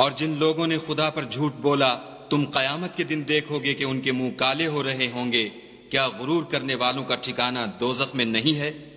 और जिन लोगों ने खुदा पर झूठ बोला, तुम कयामत के दिन देखोगे कि उनके मुंह काले हो रहे होंगे। क्या गुरूर करने वालों का ठिकाना दोज़ख में नहीं है?